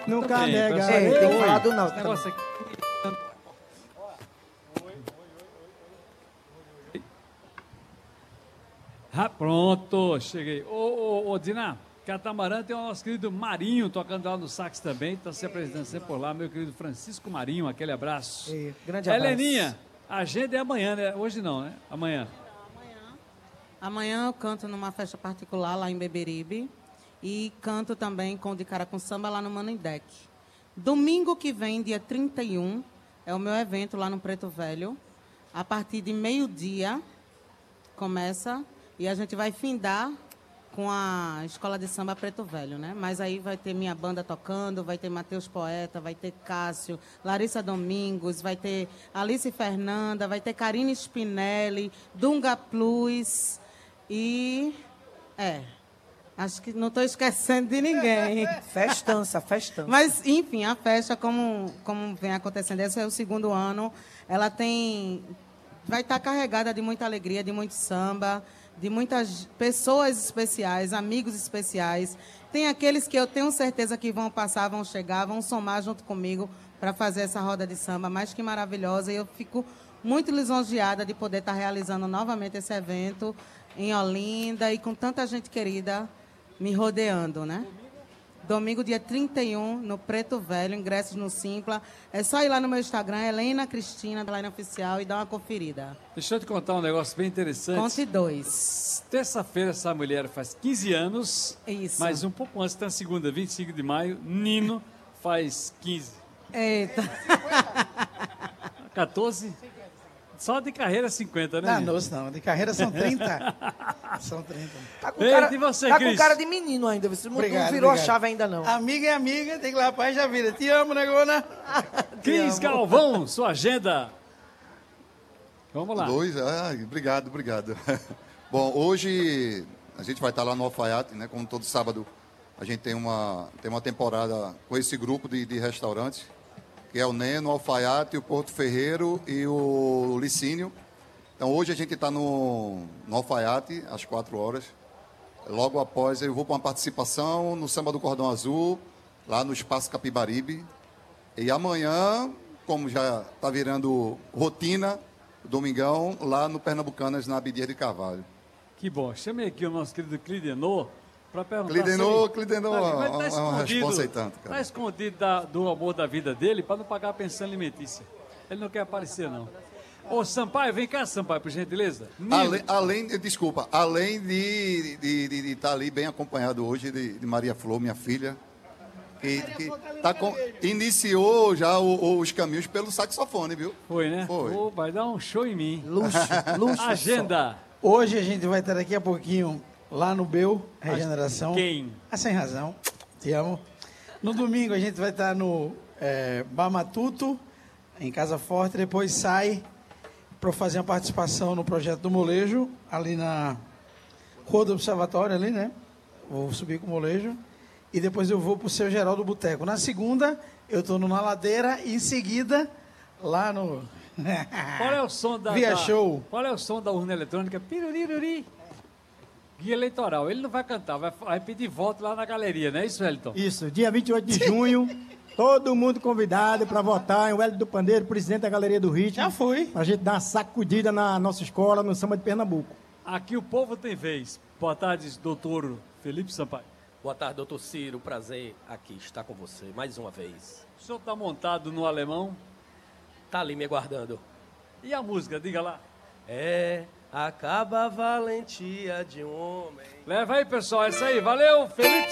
Nunca também, nega. pessoal. Tem que Oi. falar do não. Esse negócio aqui. Ah, pronto, cheguei. Ô, Dina, Catamarã tem o nosso querido Marinho tocando lá no sax também, está se apresentando sempre por lá, meu querido Francisco Marinho, aquele abraço. Grande abraço. Heleninha, a agenda é amanhã, né? Hoje não, né? Amanhã. Amanhã eu canto numa festa particular lá em Beberibe e canto também com o de cara com samba lá no Manindec. Domingo que vem, dia 31, é o meu evento lá no Preto Velho. A partir de meio-dia começa e a gente vai findar com a Escola de Samba Preto Velho, né? Mas aí vai ter minha banda tocando, vai ter Matheus Poeta, vai ter Cássio, Larissa Domingos, vai ter Alice Fernanda, vai ter Karine Spinelli, Dunga Plus e... acho que não estou esquecendo de ninguém. Festança. Mas, enfim, a festa, como vem acontecendo, esse é o segundo ano, ela vai estar carregada de muita alegria, de muito samba, de muitas pessoas especiais, amigos especiais. Tem aqueles que eu tenho certeza que vão passar, vão chegar, vão somar junto comigo para fazer essa roda de samba mais que maravilhosa. E eu fico muito lisonjeada de poder estar realizando novamente esse evento em Olinda e com tanta gente querida me rodeando, né? Domingo, dia 31, no Preto Velho, ingressos no Simpla. É só ir lá no meu Instagram, Helena Cristina, da Line Oficial, e dar uma conferida. Deixa eu te contar um negócio bem interessante. Conte 2. Terça-feira, essa mulher faz 15 anos. Isso. Mas um pouco antes, na segunda, 25 de maio, Nino faz 15. Eita. 14? Só de carreira 50, né? Não, de carreira são 30. São 30. Tá com Ei, cara, e você, tá Cris? com cara de menino ainda. Você não virou a chave ainda, não. Amiga é amiga, tem que ir lá pra já vida. Te amo, negona. Cris Galvão, sua agenda. Vamos lá. Obrigado. Bom, hoje a gente vai estar lá no Alfaiate, né? Como todo sábado, a gente tem uma temporada com esse grupo de restaurantes, que é o Neno, o Alfaiate, o Porto Ferreiro e o Licínio. Então, hoje a gente está no Alfaiate, às 4 horas. Logo após, eu vou para uma participação no Samba do Cordão Azul, lá no Espaço Capibaribe. E amanhã, como já está virando rotina, domingão, lá no Pernambucanas, na Abidias de Carvalho. Que bom. Chamei aqui o nosso querido Clidenô para perguntar Clidenô, tá é uma resposta aí tanto, cara. Está escondido do amor da vida dele para não pagar a pensão alimentícia. Ele não quer aparecer, não. Ô, Sampaio, vem cá, Sampaio, por gentileza. Além de estar ali bem acompanhado hoje de Maria Flor, minha filha, que iniciou já os caminhos pelo saxofone, viu? Foi, né? Foi. Oh, vai dar um show em mim. Luxo. Agenda. Hoje a gente vai estar daqui a pouquinho lá no Bel, Regeneração. Quem? Sem razão. Te amo. No domingo a gente vai estar no Bar Matuto, em Casa Forte. Depois sai para fazer uma participação no projeto do molejo, ali na Rua do Observatório, ali, né? Vou subir com o molejo. E depois eu vou para o Seu Geraldo Boteco. Na segunda, eu estou Na Ladeira e em seguida, lá no... Qual é o som da... Via Show. Qual é o som da urna eletrônica? Piruriruri. Guia eleitoral. Ele não vai cantar, vai pedir voto lá na galeria, não é isso, Wellington? Isso, dia 28 de junho, todo mundo convidado para votar em Wellington do Pandeiro, presidente da Galeria do Ritmo. Já foi. Pra gente dar uma sacudida na nossa escola, no samba de Pernambuco. Aqui o povo tem vez. Boa tarde, doutor Felipe Sampaio. Boa tarde, doutor Ciro. Prazer aqui estar com você mais uma vez. O senhor está montado no alemão? Tá ali me aguardando. E a música, diga lá. Acaba a valentia de um homem. Leva aí, pessoal. É isso aí. Valeu, Felipe.